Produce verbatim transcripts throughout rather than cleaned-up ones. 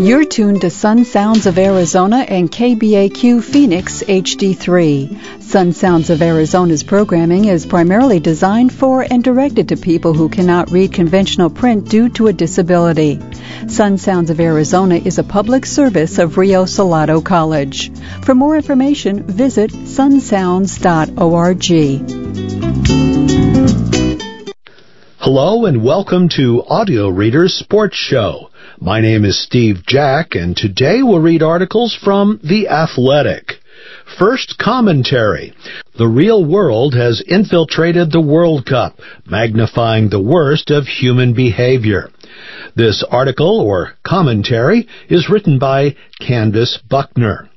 You're tuned to Sun Sounds of Arizona and K B A Q Phoenix H D three. Sun Sounds of Arizona's programming is primarily designed for and directed to people who cannot read conventional print due to a disability. Sun Sounds of Arizona is a public service of Rio Salado College. For more information, visit sun sounds dot org. Hello and welcome to Audio Reader's Sports Show. My name is Steve Jack, and today we'll read articles from The Athletic. First, commentary. The real world has infiltrated the World Cup, magnifying the worst of human behavior. This article, or commentary, is written by Candace Buckner.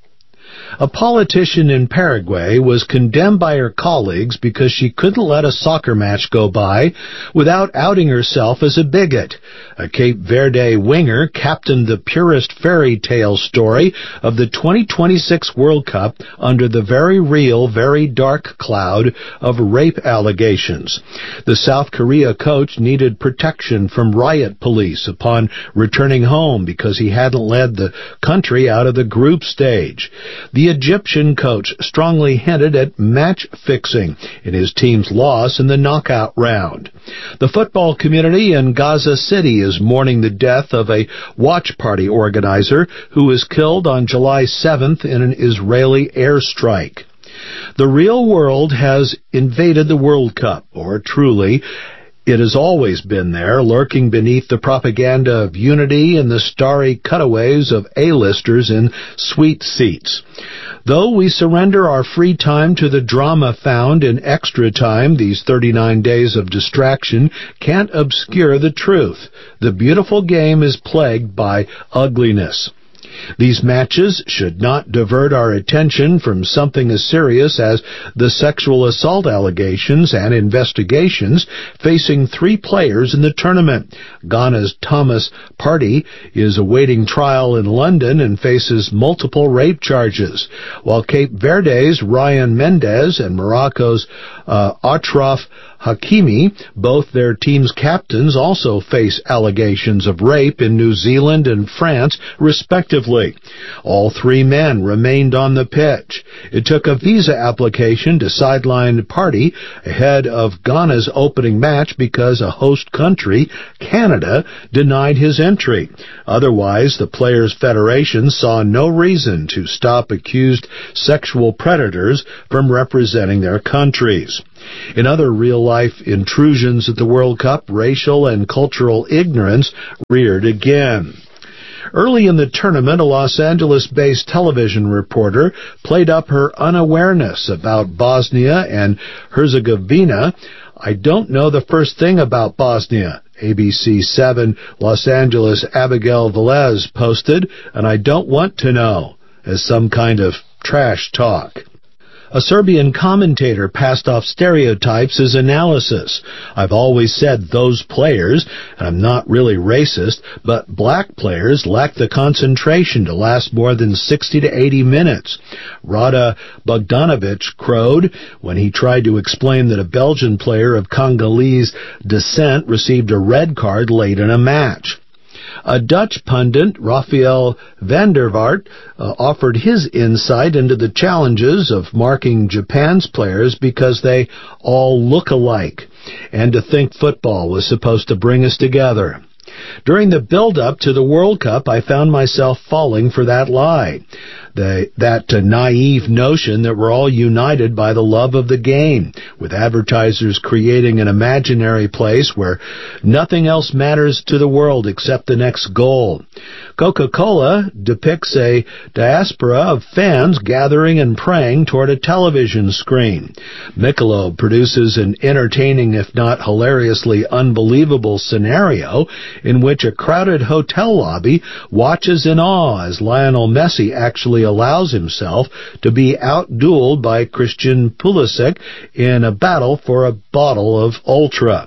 A politician in Paraguay was condemned by her colleagues because she couldn't let a soccer match go by without outing herself as a bigot. A Cape Verde winger captained the purest fairy tale story of the twenty twenty-six World Cup under the very real, very dark cloud of rape allegations. The South Korea coach needed protection from riot police upon returning home because he hadn't led the country out of the group stage. The Egyptian coach strongly hinted at match-fixing in his team's loss in the knockout round. The football community in Gaza City is mourning the death of a watch party organizer who was killed on July seventh in an Israeli airstrike. The real world has invaded the World Cup, or truly, it has always been there, lurking beneath the propaganda of unity and the starry cutaways of A-listers in sweet seats. Though we surrender our free time to the drama found in extra time, these thirty-nine days of distraction can't obscure the truth. The beautiful game is plagued by ugliness. These matches should not divert our attention from something as serious as the sexual assault allegations and investigations facing three players in the tournament. Ghana's Thomas Partey is awaiting trial in London and faces multiple rape charges, while Cape Verde's Ryan Mendez and Morocco's uh, Achraf Hakimi, both their team's captains, also face allegations of rape in New Zealand and France, respectively. All three men remained on the pitch. It took a visa application to sideline Partey ahead of Ghana's opening match because a host country, Canada, denied his entry. Otherwise, the Players' Federation saw no reason to stop accused sexual predators from representing their countries. In other real-life intrusions at the World Cup, racial and cultural ignorance reared again. Early in the tournament, a Los Angeles-based television reporter played up her unawareness about Bosnia and Herzegovina. "I don't know the first thing about Bosnia," A B C seven Los Angeles' Abigail Velez posted, "and I don't want to know," as some kind of trash talk. A Serbian commentator passed off stereotypes as analysis. "I've always said those players, and I'm not really racist, but black players lack the concentration to last more than sixty to eighty minutes. Rada Bogdanovic crowed when he tried to explain that a Belgian player of Congolese descent received a red card late in a match. A Dutch pundit, Rafael van der Vaart, uh, offered his insight into the challenges of marking Japan's players because they all look alike, and to think football was supposed to bring us together. During the build-up to the World Cup, I found myself falling for that lie, the, that uh, naive notion that we're all united by the love of the game, with advertisers creating an imaginary place where nothing else matters to the world except the next goal. Coca-Cola depicts a diaspora of fans gathering and praying toward a television screen. Michelob produces an entertaining, if not hilariously unbelievable scenario in which a crowded hotel lobby watches in awe as Lionel Messi actually allows himself to be outdueled by Christian Pulisic in a battle for a bottle of Ultra.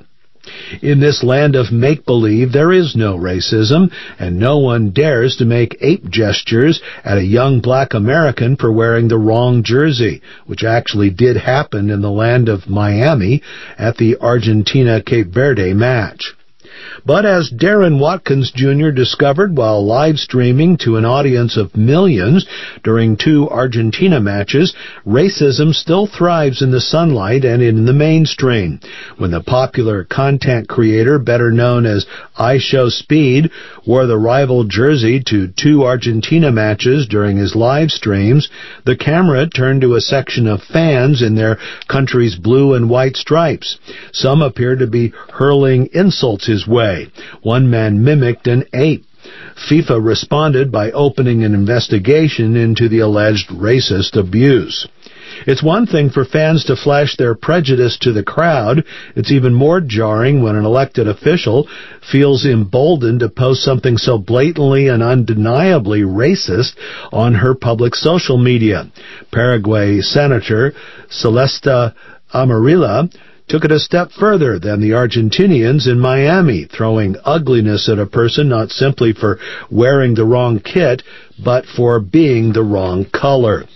In this land of make-believe, there is no racism, and no one dares to make ape gestures at a young black American for wearing the wrong jersey, which actually did happen in the land of Miami at the Argentina-Cape Verde match. But as Darren Watkins Junior discovered while live streaming to an audience of millions during two Argentina matches, racism still thrives in the sunlight and in the mainstream. When the popular content creator, better known as iShowSpeed, wore the rival jersey to two Argentina matches during his live streams, the camera turned to a section of fans in their country's blue and white stripes. Some appeared to be hurling insults his way. One man mimicked an ape. FIFA responded by opening an investigation into the alleged racist abuse. It's one thing for fans to flash their prejudice to the crowd. It's even more jarring when an elected official feels emboldened to post something so blatantly and undeniably racist on her public social media. Paraguay Senator Celeste Amarilla took it a step further than the Argentinians in Miami, throwing ugliness at a person not simply for wearing the wrong kit, but for being the wrong color.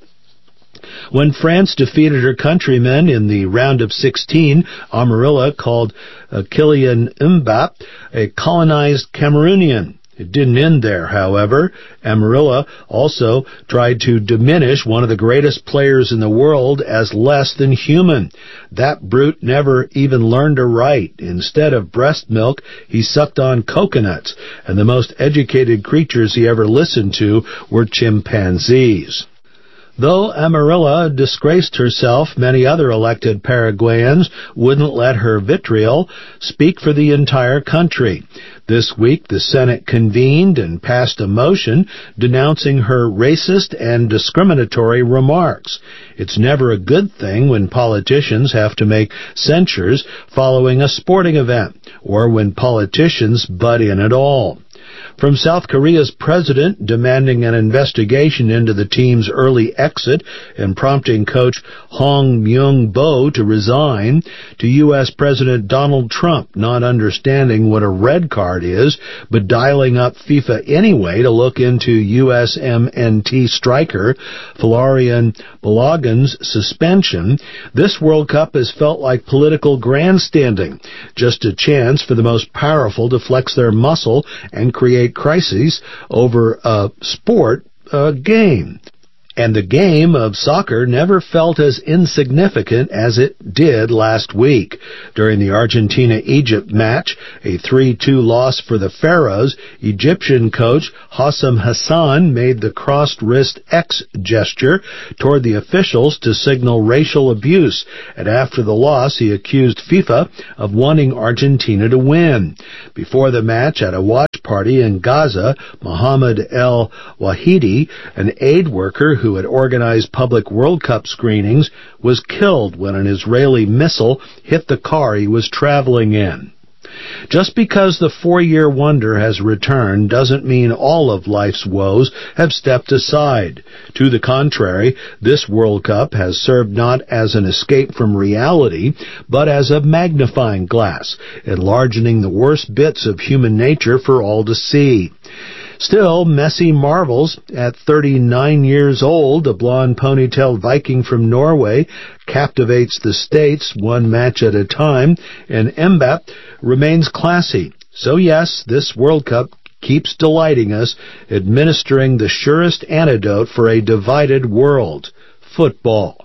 When France defeated her countrymen in the round of sixteen, Amarilla called uh, Kylian Mbappé a colonized Cameroonian. It didn't end there, however. Amarilla also tried to diminish one of the greatest players in the world as less than human. That brute never even learned to write. Instead of breast milk, he sucked on coconuts, and the most educated creatures he ever listened to were chimpanzees. Though Amarilla disgraced herself, many other elected Paraguayans wouldn't let her vitriol speak for the entire country. This week, the Senate convened and passed a motion denouncing her racist and discriminatory remarks. It's never a good thing when politicians have to make censures following a sporting event, or when politicians butt in at all. From South Korea's president demanding an investigation into the team's early exit and prompting coach Hong Myung-bo to resign, to U S President Donald Trump not understanding what a red card is, but dialing up FIFA anyway to look into U S M N T striker Folarin Balogun's suspension, this World Cup has felt like political grandstanding, just a chance for the most powerful to flex their muscle and create crises over a sport, a game. And the game of soccer never felt as insignificant as it did last week. During the Argentina-Egypt match, a three two loss for the Pharaohs, Egyptian coach Hossam Hassan made the crossed wrist X gesture toward the officials to signal racial abuse, and after the loss he accused FIFA of wanting Argentina to win. Before the match, at a watch party in Gaza, Mohammed El Wahidi, an aid worker who had organized public World Cup screenings, was killed when an Israeli missile hit the car he was traveling in. Just because the four-year wonder has returned doesn't mean all of life's woes have stepped aside. To the contrary, this World Cup has served not as an escape from reality, but as a magnifying glass, enlarging the worst bits of human nature for all to see. Still, Messi marvels. At thirty-nine years old, a blonde ponytailed Viking from Norway captivates the States one match at a time, and Mbappé remains classy. So yes, this World Cup keeps delighting us, administering the surest antidote for a divided world: football.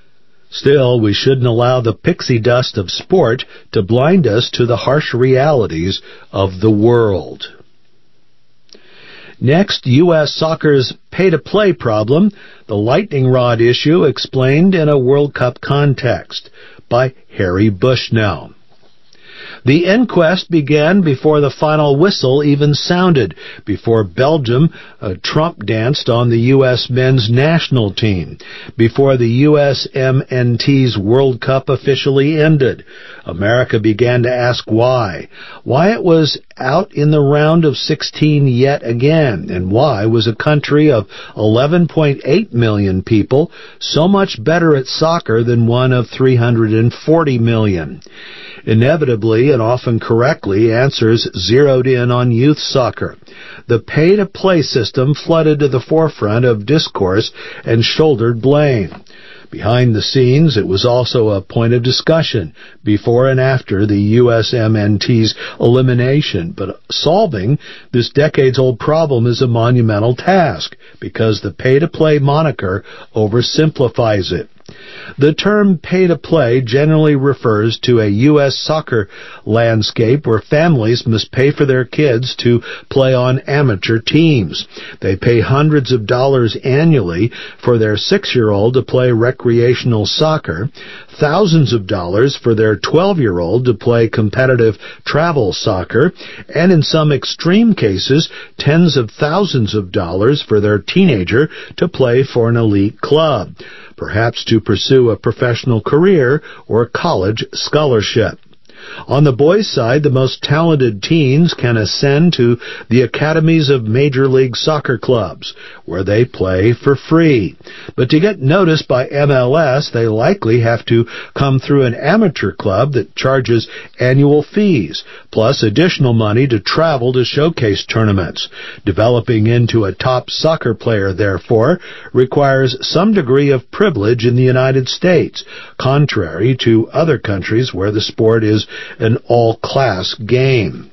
Still, we shouldn't allow the pixie dust of sport to blind us to the harsh realities of the world. Next, U S soccer's pay-to-play problem, the lightning rod issue explained in a World Cup context, by Harry Bushnell. The inquest began before the final whistle even sounded, before Belgium uh, Trump danced on the U S men's national team, before the U S M N T's World Cup officially ended. America began to ask why. Why it was out in the round of sixteen yet again, and why was a country of eleven point eight million people so much better at soccer than one of three hundred forty million. Inevitably, and often correctly, answers zeroed in on youth soccer. The pay-to-play system flooded to the forefront of discourse and shouldered blame. Behind the scenes, it was also a point of discussion before and after the U S M N T's elimination. But solving this decades-old problem is a monumental task because the pay-to-play moniker oversimplifies it. The term pay-to-play generally refers to a U S soccer landscape where families must pay for their kids to play on amateur teams. They pay hundreds of dollars annually for their six-year-old to play recreational soccer, thousands of dollars for their twelve-year-old to play competitive travel soccer, and in some extreme cases, tens of thousands of dollars for their teenager to play for an elite club, perhaps to pursue a professional career or college scholarship. On the boys' side, the most talented teens can ascend to the academies of Major League Soccer clubs, where they play for free. But to get noticed by M L S, they likely have to come through an amateur club that charges annual fees, plus additional money to travel to showcase tournaments. Developing into a top soccer player, therefore, requires some degree of privilege in the United States, contrary to other countries where the sport is an all-class game.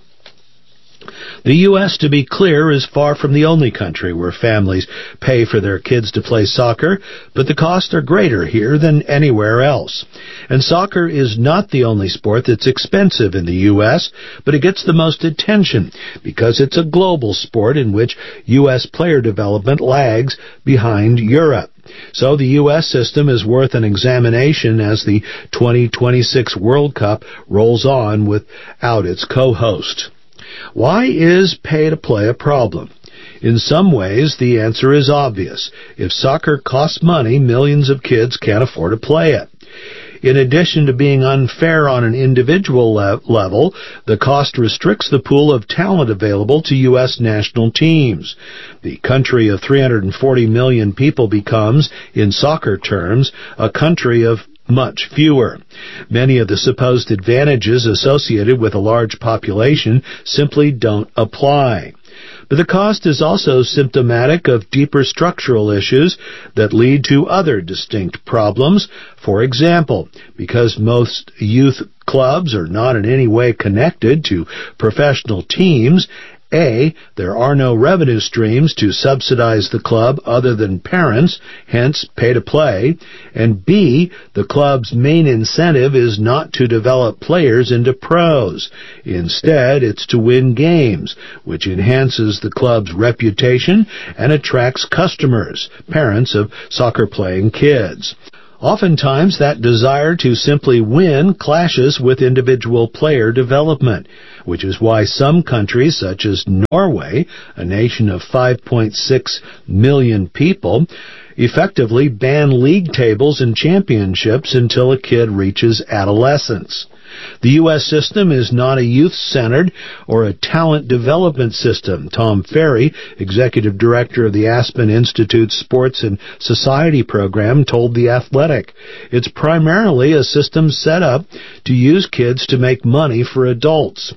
The U S, to be clear, is far from the only country where families pay for their kids to play soccer, but the costs are greater here than anywhere else. And soccer is not the only sport that's expensive in the U S, but it gets the most attention because it's a global sport in which U S player development lags behind Europe. So the U S system is worth an examination as the twenty twenty-six World Cup rolls on without its co-host. Why is pay-to-play a problem? In some ways, the answer is obvious. If soccer costs money, millions of kids can't afford to play it. In addition to being unfair on an individual le- level, the cost restricts the pool of talent available to U S national teams. The country of three hundred forty million people becomes, in soccer terms, a country of much fewer. Many of the supposed advantages associated with a large population simply don't apply. But the cost is also symptomatic of deeper structural issues that lead to other distinct problems. For example, because most youth clubs are not in any way connected to professional teams, A, there are no revenue streams to subsidize the club other than parents, hence pay to play, and B, the club's main incentive is not to develop players into pros. Instead, it's to win games, which enhances the club's reputation and attracts customers, parents of soccer-playing kids. Oftentimes, that desire to simply win clashes with individual player development, which is why some countries, such as Norway, a nation of five point six million people, effectively ban league tables and championships until a kid reaches adolescence. The U S system is not a youth-centered or a talent development system. Tom Ferry, executive director of the Aspen Institute's Sports and Society program, told The Athletic, it's primarily a system set up to use kids to make money for adults.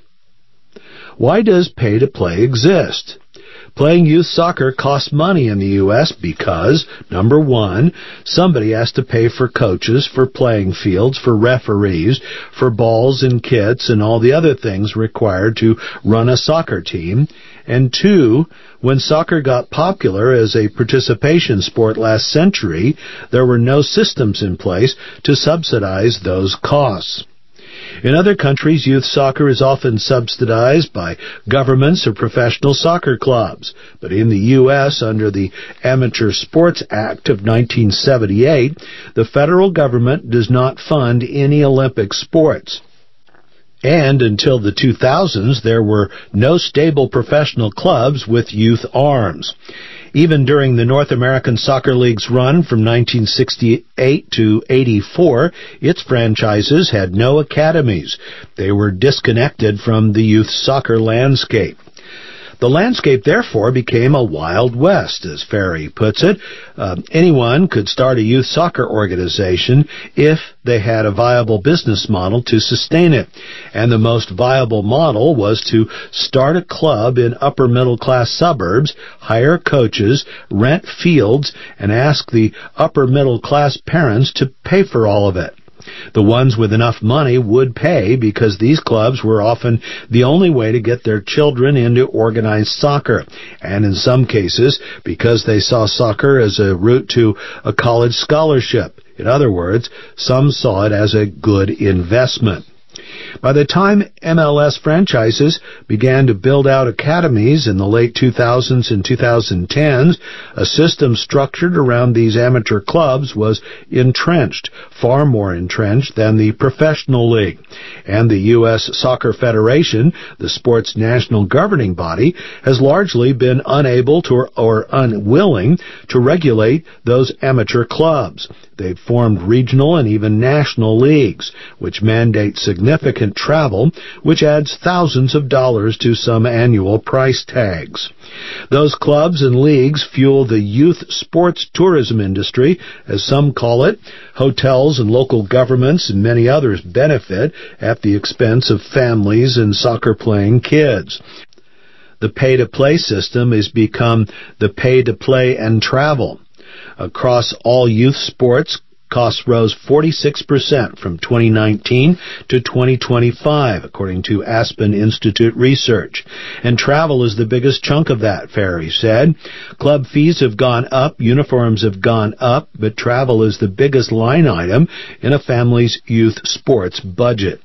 Why does pay-to-play exist? Playing youth soccer costs money in the U S because, number one, somebody has to pay for coaches, for playing fields, for referees, for balls and kits and all the other things required to run a soccer team. And two, when soccer got popular as a participation sport last century, there were no systems in place to subsidize those costs. In other countries, youth soccer is often subsidized by governments or professional soccer clubs. But in the U S, under the Amateur Sports Act of nineteen seventy-eight, the federal government does not fund any Olympic sports. And until the two thousands, there were no stable professional clubs with youth arms. Even during the North American Soccer League's run from nineteen sixty-eight to eighty-four, its franchises had no academies. They were disconnected from the youth soccer landscape. The landscape, therefore, became a Wild West, as Ferry puts it. Uh, anyone could start a youth soccer organization if they had a viable business model to sustain it. And the most viable model was to start a club in upper middle class suburbs, hire coaches, rent fields, and ask the upper middle class parents to pay for all of it. The ones with enough money would pay because these clubs were often the only way to get their children into organized soccer, and in some cases because they saw soccer as a route to a college scholarship. In other words, some saw it as a good investment. By the time M L S franchises began to build out academies in the late two thousands and twenty tens, a system structured around these amateur clubs was entrenched, far more entrenched than the professional league. And the U S Soccer Federation, the sport's national governing body, has largely been unable to or unwilling to regulate those amateur clubs. They've formed regional and even national leagues, which mandate significant travel, which adds thousands of dollars to some annual price tags. Those clubs and leagues fuel the youth sports tourism industry, as some call it. Hotels and local governments and many others benefit at the expense of families and soccer-playing kids. The pay-to-play system has become the pay-to-play and travel. Across all youth sports, costs rose forty-six percent from twenty nineteen to twenty twenty-five, according to Aspen Institute research. And travel is the biggest chunk of that, Ferry said. Club fees have gone up, uniforms have gone up, but travel is the biggest line item in a family's youth sports budget.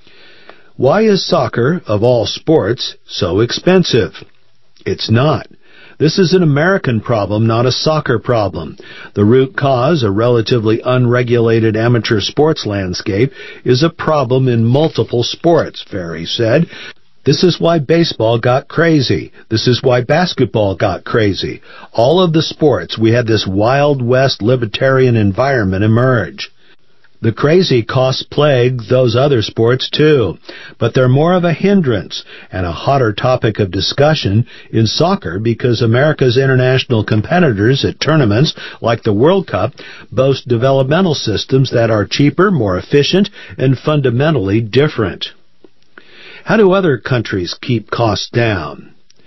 Why is soccer, of all sports, so expensive? It's not. This is an American problem, not a soccer problem. The root cause, a relatively unregulated amateur sports landscape, is a problem in multiple sports, Ferry said. This is why baseball got crazy. This is why basketball got crazy. All of the sports, we had this Wild West libertarian environment emerge. The crazy costs plague those other sports too, but they're more of a hindrance and a hotter topic of discussion in soccer because America's international competitors at tournaments like the World Cup boast developmental systems that are cheaper, more efficient, and fundamentally different. How do other countries keep costs down?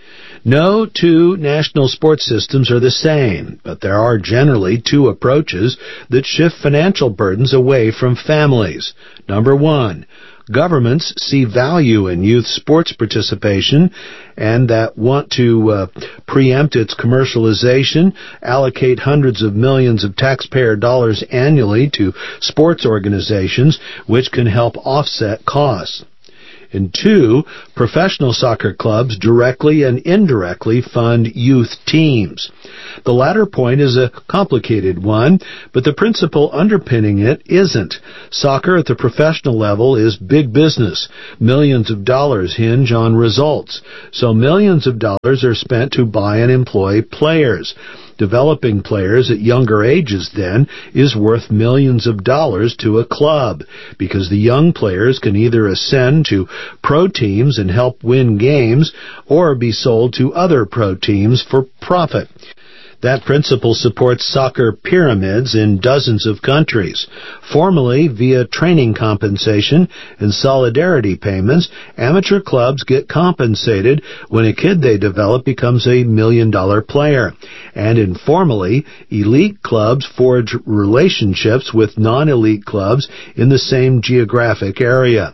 No two national sports systems are the same, but there are generally two approaches that shift financial burdens away from families. Number one, governments see value in youth sports participation and that want to uh, preempt its commercialization, allocate hundreds of millions of taxpayer dollars annually to sports organizations, which can help offset costs. And two, professional soccer clubs directly and indirectly fund youth teams. The latter point is a complicated one, but the principle underpinning it isn't. Soccer at the professional level is big business. Millions of dollars hinge on results. So millions of dollars are spent to buy and employ players. Developing players at younger ages, then, is worth millions of dollars to a club because the young players can either ascend to pro teams and help win games or be sold to other pro teams for profit. That principle supports soccer pyramids in dozens of countries. Formally, via training compensation and solidarity payments, amateur clubs get compensated when a kid they develop becomes a million-dollar player. And informally, elite clubs forge relationships with non-elite clubs in the same geographic area.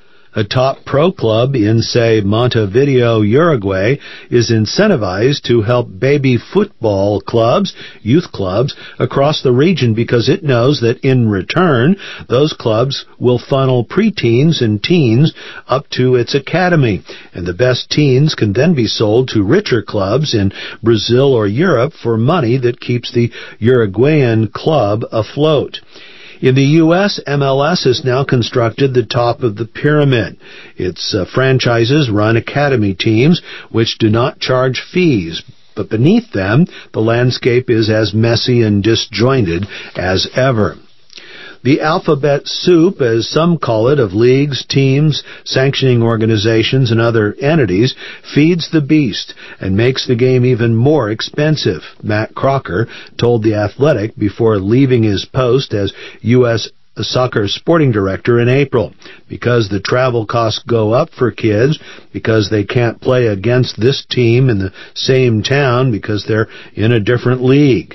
A top pro club in, say, Montevideo, Uruguay, is incentivized to help baby football clubs, youth clubs, across the region because it knows that in return, those clubs will funnel preteens and teens up to its academy, and the best teens can then be sold to richer clubs in Brazil or Europe for money that keeps the Uruguayan club afloat. In the U S, M L S has now constructed the top of the pyramid. Its uh, franchises run academy teams, which do not charge fees. But beneath them, the landscape is as messy and disjointed as ever. The alphabet soup, as some call it, of leagues, teams, sanctioning organizations, and other entities, feeds the beast and makes the game even more expensive, Matt Crocker told The Athletic before leaving his post as U S Soccer sporting director in April. Because the travel costs go up for kids, because they can't play against this team in the same town because they're in a different league.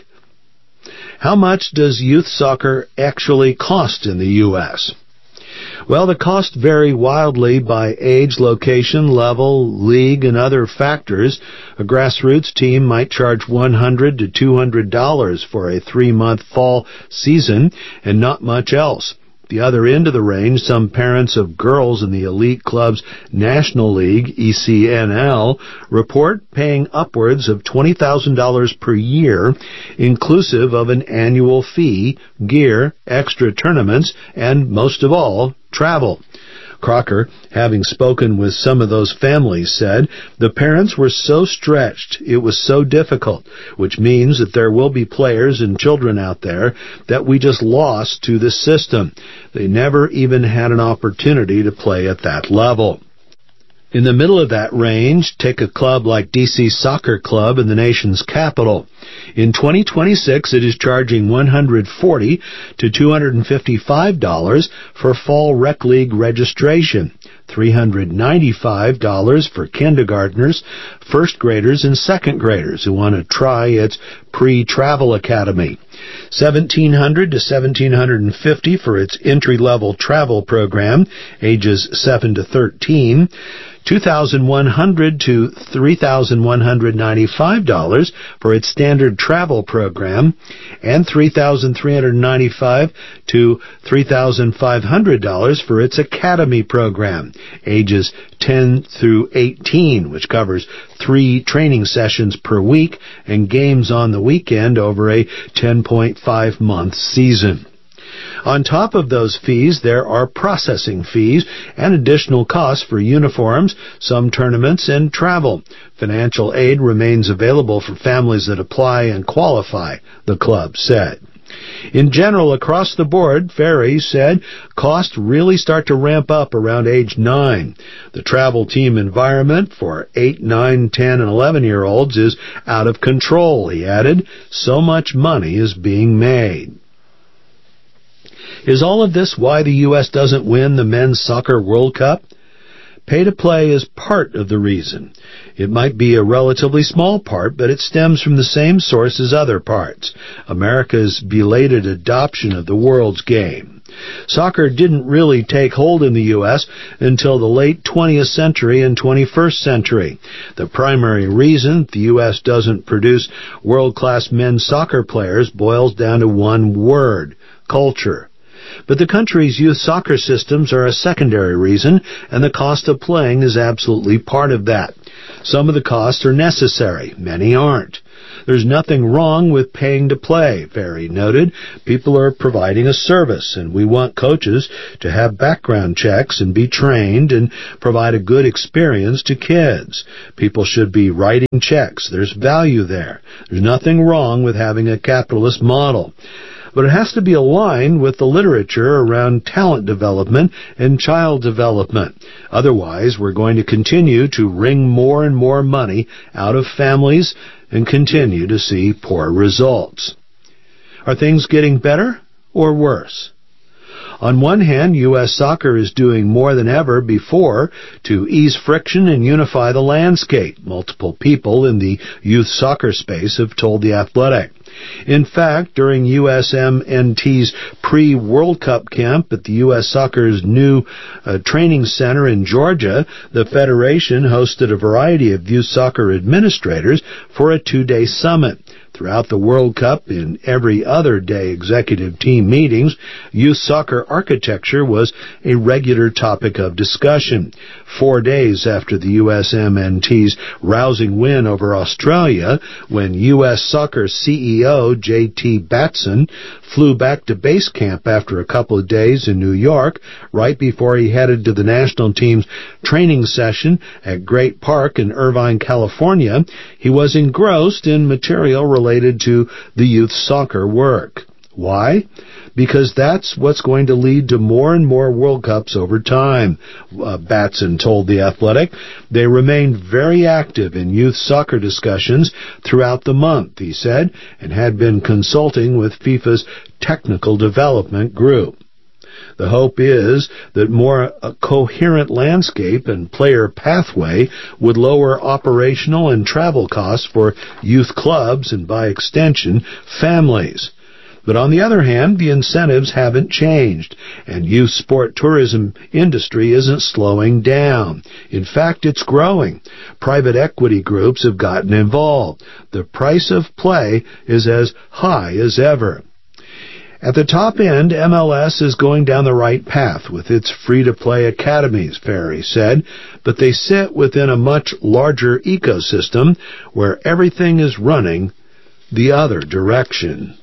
How much does youth soccer actually cost in the U S? Well, the costs vary wildly by age, location, level, league, and other factors. A grassroots team might charge one hundred to two hundred dollars for a three-month fall season and not much else. The other end of the range, some parents of girls in the Elite Club's National League, E C N L, report paying upwards of twenty thousand dollars per year, inclusive of an annual fee, gear, extra tournaments, and, most of all, travel. Crocker, having spoken with some of those families, said, "The parents were so stretched, it was so difficult, which means that there will be players and children out there that we just lost to the system. They never even had an opportunity to play at that level." In the middle of that range, take a club like D C Soccer Club in the nation's capital. In twenty twenty-six, it is charging one hundred forty to two hundred fifty-five dollars for fall rec league registration, three hundred ninety-five dollars for kindergartners, first graders, and second graders who want to try its pre-travel academy, seventeen hundred dollars to seventeen hundred fifty dollars for its entry-level travel program, ages seven to thirteen, two thousand one hundred dollars to three thousand one hundred ninety-five dollars for its standard travel program, and three thousand three hundred ninety-five dollars to three thousand five hundred dollars for its academy program, ages ten through eighteen, which covers three training sessions per week and games on the weekend over a ten point five month season. On top of those fees, there are processing fees and additional costs for uniforms, some tournaments, and travel. Financial aid remains available for families that apply and qualify, the club said. In general, across the board, Ferry said, costs really start to ramp up around age nine. The travel team environment for eight, nine, ten, and eleven-year-olds is out of control, he added. So much money is being made. Is all of this why the U S doesn't win the Men's Soccer World Cup? Pay-to-play is part of the reason. It might be a relatively small part, but it stems from the same source as other parts: America's belated adoption of the world's game. Soccer didn't really take hold in the U S until the late twentieth century and twenty-first century. The primary reason the U S doesn't produce world-class men's soccer players boils down to one word: culture. But the country's youth soccer systems are a secondary reason, and the cost of playing is absolutely part of that. Some of the costs are necessary, many aren't. There's nothing wrong with paying to play, Ferry noted. People are providing a service, and we want coaches to have background checks and be trained and provide a good experience to kids. People should be writing checks. There's value there. There's nothing wrong with having a capitalist model. But it has to be aligned with the literature around talent development and child development. Otherwise, we're going to continue to wring more and more money out of families and continue to see poor results. Are things getting better or worse? On one hand, U S Soccer is doing more than ever before to ease friction and unify the landscape. Multiple people in the youth soccer space have told The Athletic. In fact, during U S M N T's pre-World Cup camp at the U S Soccer's new uh, training center in Georgia, the Federation hosted a variety of youth soccer administrators for a two-day summit. Throughout the World Cup, in every other day executive team meetings, youth soccer architecture was a regular topic of discussion. Four days after the U S M N T's rousing win over Australia, when U S Soccer C E O J T Batson flew back to base camp after a couple of days in New York, right before he headed to the national team's training session at Great Park in Irvine, California, he was engrossed in material related to the youth soccer work. Why? Because that's what's going to lead to more and more World Cups over time, uh, Batson told The Athletic. They remained very active in youth soccer discussions throughout the month, he said, and had been consulting with FIFA's technical development group. The hope is that more a coherent landscape and player pathway would lower operational and travel costs for youth clubs and, by extension, families. But on the other hand, the incentives haven't changed, and youth sport tourism industry isn't slowing down. In fact, it's growing. Private equity groups have gotten involved. The price of play is as high as ever. At the top end, M L S is going down the right path with its free-to-play academies, Ferry said, but they sit within a much larger ecosystem where everything is running the other direction.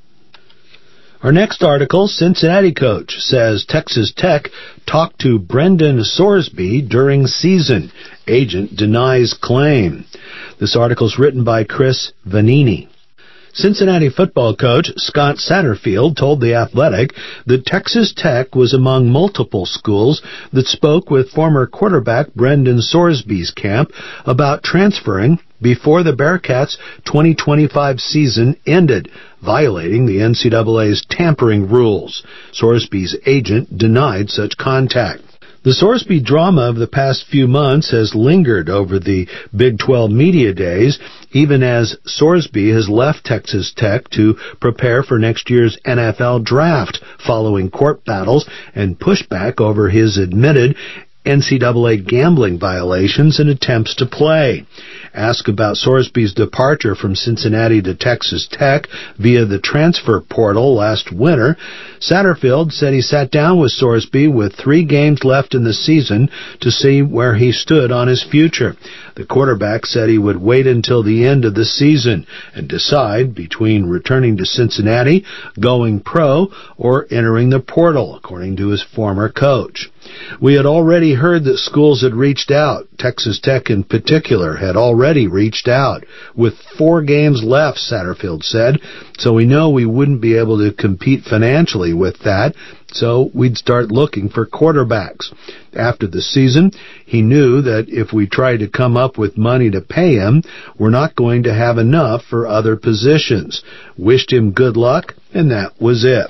Our next article, Cincinnati coach says Texas Tech talked to Brendan Sorsby during season. Agent denies claim. This article is written by Chris Vanini. Cincinnati football coach Scott Satterfield told The Athletic that Texas Tech was among multiple schools that spoke with former quarterback Brendan Sorsby's camp about transferring before the Bearcats' twenty twenty-five season ended, violating the N C double A's tampering rules. Sorsby's agent denied such contact. The Sorsby drama of the past few months has lingered over the Big twelve media days, even as Sorsby has left Texas Tech to prepare for next year's N F L draft following court battles and pushback over his admitted N C double A gambling violations and attempts to play. Asked about Sorsby's departure from Cincinnati to Texas Tech via the transfer portal last winter, Satterfield said he sat down with Sorsby with three games left in the season to see where he stood on his future. The quarterback said he would wait until the end of the season and decide between returning to Cincinnati, going pro, or entering the portal, according to his former coach. We had already heard that schools had reached out. Texas Tech in particular had already reached out. With four games left, Satterfield said, so we know we wouldn't be able to compete financially with that, so we'd start looking for quarterbacks. After the season, he knew that if we tried to come up with money to pay him, we're not going to have enough for other positions. Wished him good luck, and that was it.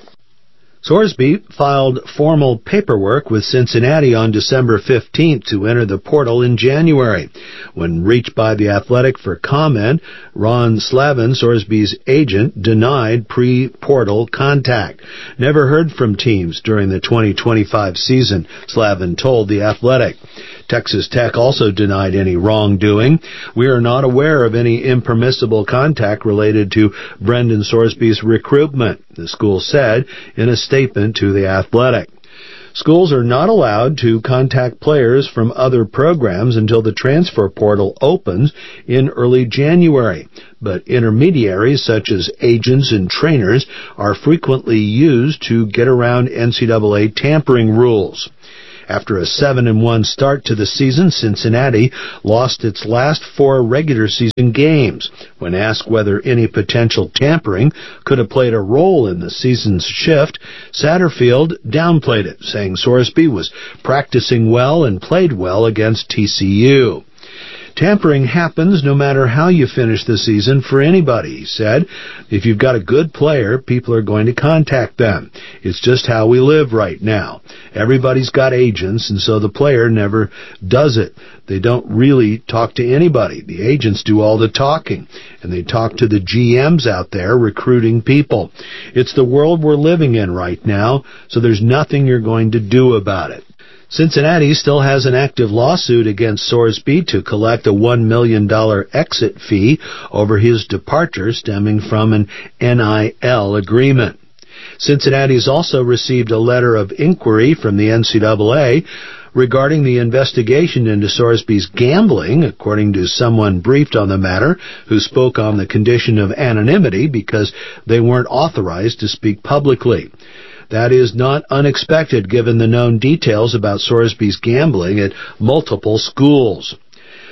Sorsby filed formal paperwork with Cincinnati on December fifteenth to enter the portal in January. When reached by The Athletic for comment, Ron Slavin, Sorsby's agent, denied pre-portal contact. Never heard from teams during the twenty twenty-five season, Slavin told The Athletic. Texas Tech also denied any wrongdoing. We are not aware of any impermissible contact related to Brendan Sorsby's recruitment, the school said in a statement to The Athletic. Schools are not allowed to contact players from other programs until the transfer portal opens in early January, but intermediaries such as agents and trainers are frequently used to get around N C double A tampering rules. After a seven and one start to the season, Cincinnati lost its last four regular season games. When asked whether any potential tampering could have played a role in the season's shift, Satterfield downplayed it, saying Sorsby was practicing well and played well against T C U. Tampering happens no matter how you finish the season for anybody, he said. If you've got a good player, people are going to contact them. It's just how we live right now. Everybody's got agents, and so the player never does it. They don't really talk to anybody. The agents do all the talking, and they talk to the G Ms out there recruiting people. It's the world we're living in right now, so there's nothing you're going to do about it. Cincinnati still has an active lawsuit against Sorsby to collect a one million dollars exit fee over his departure stemming from an N I L agreement. Cincinnati's also received a letter of inquiry from the N C double A regarding the investigation into Sorsby's gambling, according to someone briefed on the matter who spoke on the condition of anonymity because they weren't authorized to speak publicly. That is not unexpected given the known details about Sorsby's gambling at multiple schools.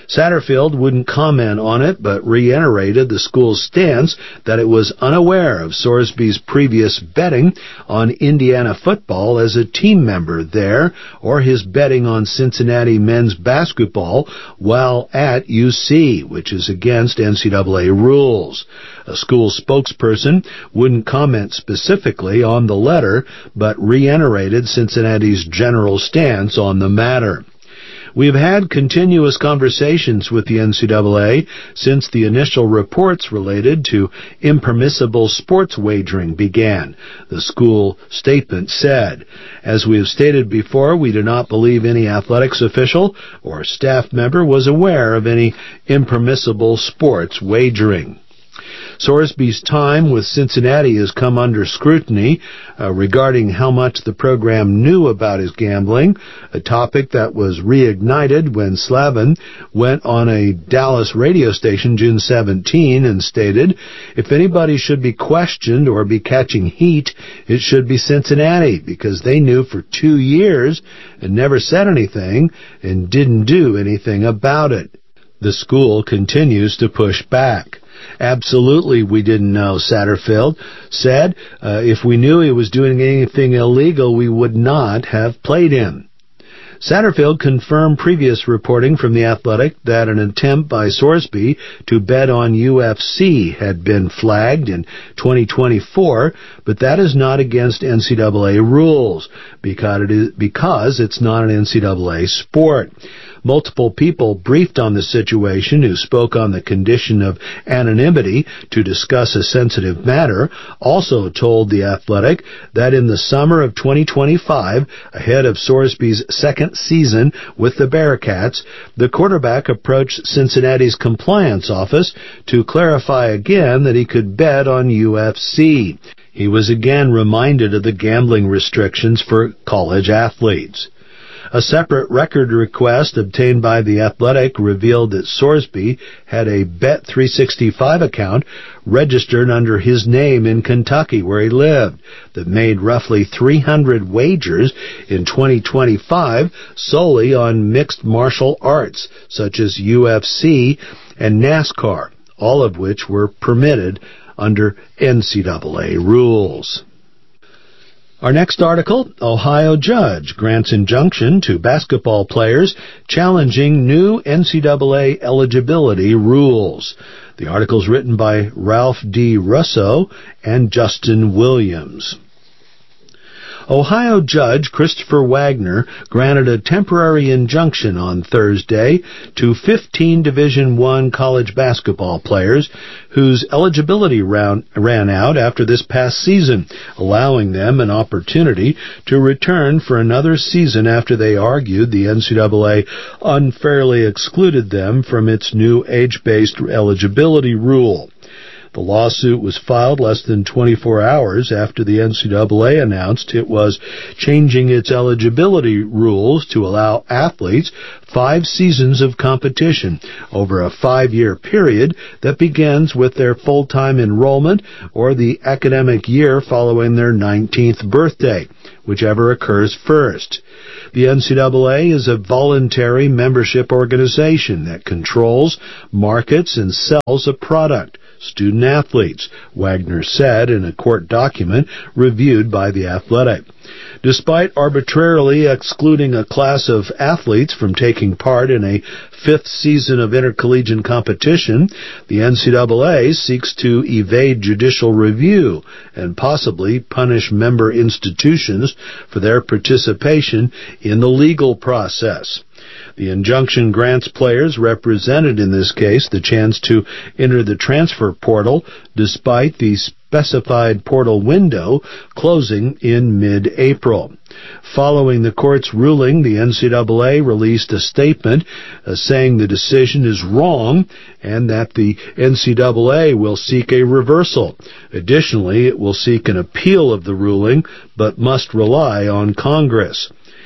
Satterfield wouldn't comment on it, but reiterated the school's stance that it was unaware of Sorsby's previous betting on Indiana football as a team member there, or his betting on Cincinnati men's basketball while at U C, which is against N C double A rules. A school spokesperson wouldn't comment specifically on the letter, but reiterated Cincinnati's general stance on the matter. We've had continuous conversations with the N C double A since the initial reports related to impermissible sports wagering began, the school statement said. As we have stated before, we do not believe any athletics official or staff member was aware of any impermissible sports wagering. Sorsby's time with Cincinnati has come under scrutiny uh, regarding how much the program knew about his gambling, a topic that was reignited when Slavin went on a Dallas radio station June seventeenth and stated, "If anybody should be questioned or be catching heat, it should be Cincinnati, because they knew for two years and never said anything and didn't do anything about it." The school continues to push back. "Absolutely, we didn't know," Satterfield said. Uh, if we knew he was doing anything illegal, we would not have played him. Satterfield confirmed previous reporting from The Athletic that an attempt by Sorsby to bet on U F C had been flagged in twenty twenty-four, but that is not against N C double A rules because it is, because it's not an N C double A sport. Multiple people briefed on the situation who spoke on the condition of anonymity to discuss a sensitive matter also told The Athletic that in the summer of twenty twenty-five, ahead of Sorsby's second season with the Bearcats, the quarterback approached Cincinnati's compliance office to clarify again that he could bet on U F C. He was again reminded of the gambling restrictions for college athletes. A separate record request obtained by The Athletic revealed that Sorsby had a Bet three sixty-five account registered under his name in Kentucky, where he lived, that made roughly three hundred wagers in twenty twenty-five solely on mixed martial arts, such as U F C and NASCAR, all of which were permitted under N C double A rules. Our next article, Ohio judge grants injunction to basketball players challenging new N C double A eligibility rules. The article is written by Ralph D. Russo and Justin Williams. Ohio Judge Christopher Wagner granted a temporary injunction on Thursday to fifteen Division I college basketball players whose eligibility round, ran out after this past season, allowing them an opportunity to return for another season after they argued the N C double A unfairly excluded them from its new age-based eligibility rule. The lawsuit was filed less than twenty-four hours after the N C double A announced it was changing its eligibility rules to allow athletes five seasons of competition over a five-year period that begins with their full-time enrollment or the academic year following their nineteenth birthday, whichever occurs first. The N C double A is a voluntary membership organization that controls, markets, and sells a product. Student athletes, Wagner said in a court document reviewed by The Athletic. Despite arbitrarily excluding a class of athletes from taking part in a fifth season of intercollegiate competition, the N C double A seeks to evade judicial review and possibly punish member institutions for their participation in the legal process. The injunction grants players represented in this case the chance to enter the transfer portal despite the specified portal window closing in mid-April. Following the court's ruling, the N C double A released a statement uh, saying the decision is wrong and that the N C double A will seek a reversal. Additionally, it will seek an appeal of the ruling but must rely on Congress.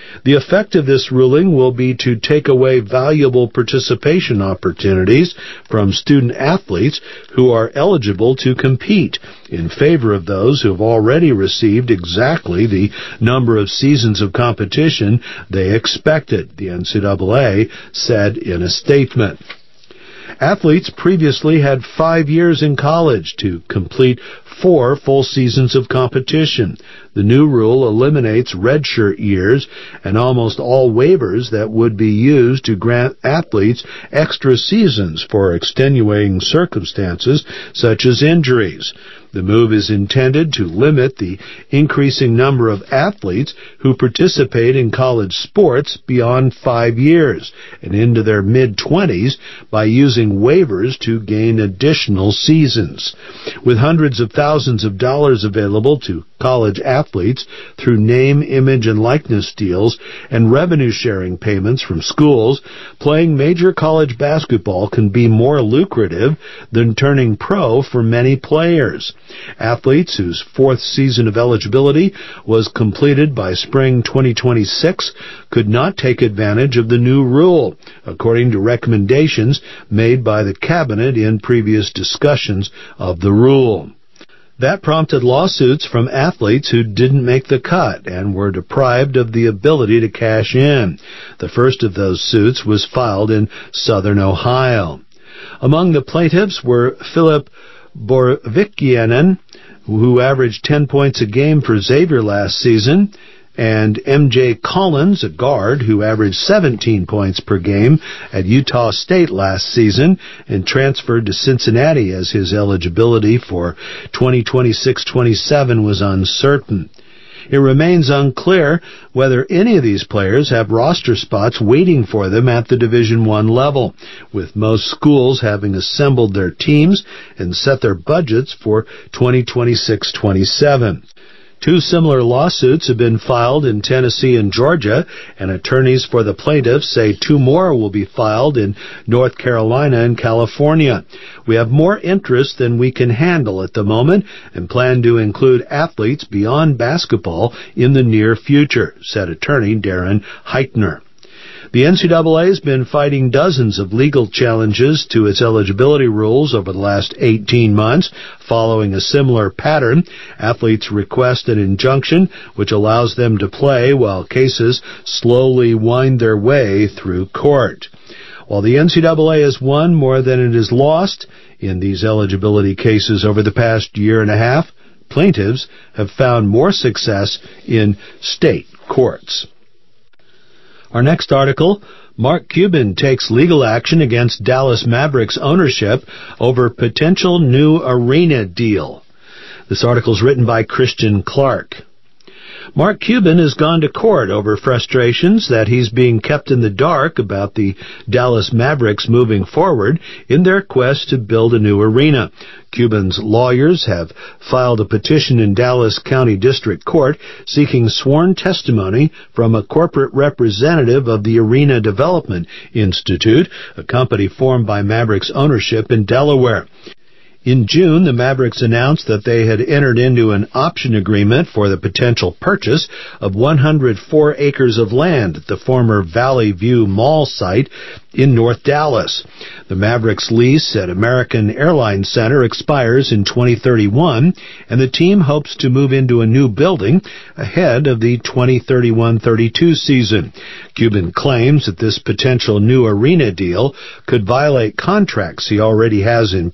The effect of this ruling will be to take away valuable participation opportunities from student athletes who are eligible to compete in favor of those who have already received exactly the number of seasons of competition they expected, the N C double A said in a statement. Athletes previously had five years in college to complete four full seasons of competition. The new rule eliminates redshirt years and almost all waivers that would be used to grant athletes extra seasons for extenuating circumstances such as injuries. The move is intended to limit the increasing number of athletes who participate in college sports beyond five years and into their mid-twenties by using waivers to gain additional seasons. With hundreds of thousands of dollars available to college athletes through name, image, and likeness deals and revenue-sharing payments from schools, playing major college basketball can be more lucrative than turning pro for many players. Athletes whose fourth season of eligibility was completed by spring twenty twenty-six could not take advantage of the new rule, according to recommendations made by the Cabinet in previous discussions of the rule. That prompted lawsuits from athletes who didn't make the cut and were deprived of the ability to cash in. The first of those suits was filed in southern Ohio. Among the plaintiffs were Philip Borvikianen, who averaged ten points a game for Xavier last season, and M J Collins, a guard who averaged seventeen points per game at Utah State last season and transferred to Cincinnati as his eligibility for twenty twenty-six twenty-seven was uncertain. It remains unclear whether any of these players have roster spots waiting for them at the Division I level, with most schools having assembled their teams and set their budgets for twenty twenty-six twenty-seven. Two similar lawsuits have been filed in Tennessee and Georgia, and attorneys for the plaintiffs say two more will be filed in North Carolina and California. We have more interest than we can handle at the moment and plan to include athletes beyond basketball in the near future, said attorney Darren Heitner. The N C double A has been fighting dozens of legal challenges to its eligibility rules over the last eighteen months. Following a similar pattern, athletes request an injunction which allows them to play while cases slowly wind their way through court. While the N C double A has won more than it has lost in these eligibility cases over the past year and a half, plaintiffs have found more success in state courts. Our next article, Mark Cuban takes legal action against Dallas Mavericks ownership over potential new arena deal. This article is written by Christian Clark. Mark Cuban has gone to court over frustrations that he's being kept in the dark about the Dallas Mavericks moving forward in their quest to build a new arena. Cuban's lawyers have filed a petition in Dallas County District Court seeking sworn testimony from a corporate representative of the Arena Development Institute, a company formed by Mavericks ownership in Delaware. In June, the Mavericks announced that they had entered into an option agreement for the potential purchase of one hundred four acres of land at the former Valley View Mall site in North Dallas. The Mavericks' lease at American Airlines Center expires in twenty thirty-one, and the team hopes to move into a new building ahead of the twenty thirty-one thirty-two season. Cuban claims that this potential new arena deal could violate contracts he already has in